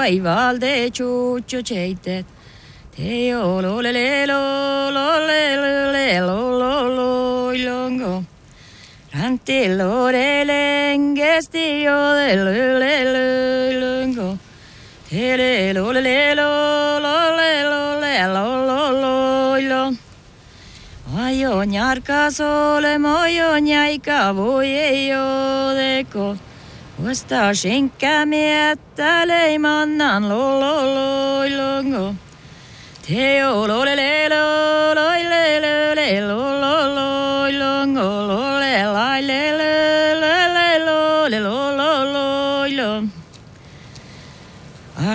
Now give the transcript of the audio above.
aivalde chucho cheitet. Te o lo le le lo longo. Ranti lo re lengesti o de le longo. Te le lo long. Ayo nyarka sole moyo nyaika voye yo deko. Vasta skinka mietta leimannan longo. Te o lo